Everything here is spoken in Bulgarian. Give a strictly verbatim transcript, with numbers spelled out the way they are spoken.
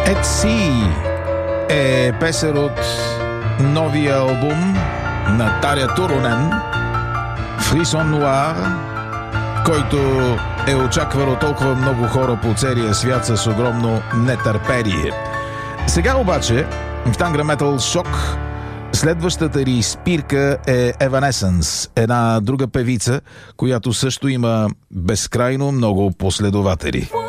At Sea е песен от новия албум на Таря Туронен, Frisson Noir, който е очакван от толкова много хора по целия свят с огромно нетърпение. Сега обаче в Tangra Metal Shock следващата ни спирка е Evanescence, една друга певица, която също има безкрайно много последователи.